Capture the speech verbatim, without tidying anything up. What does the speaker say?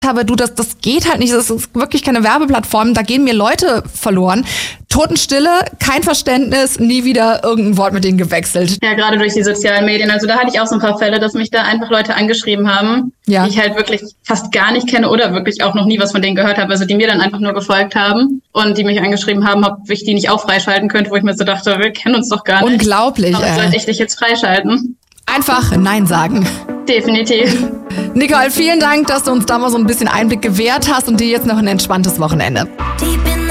habe, du, das, das geht halt nicht, das ist wirklich keine Werbeplattform, da gehen mir Leute verloren. Totenstille, kein Verständnis, nie wieder irgendein Wort mit denen gewechselt. Ja, gerade durch die sozialen Medien. Also da hatte ich auch so ein paar Fälle, dass mich da einfach Leute angeschrieben haben, ja. die ich halt wirklich fast gar nicht kenne oder wirklich auch noch nie was von denen gehört habe. Also die mir dann einfach nur gefolgt haben und die mich angeschrieben haben, ob ich die nicht auch freischalten könnte, wo ich mir so dachte, wir kennen uns doch gar nicht. Unglaublich. Aber sollte ich dich jetzt freischalten? Einfach Nein sagen. Definitiv. Nicole, vielen Dank, dass du uns da mal so ein bisschen Einblick gewährt hast und dir jetzt noch ein entspanntes Wochenende.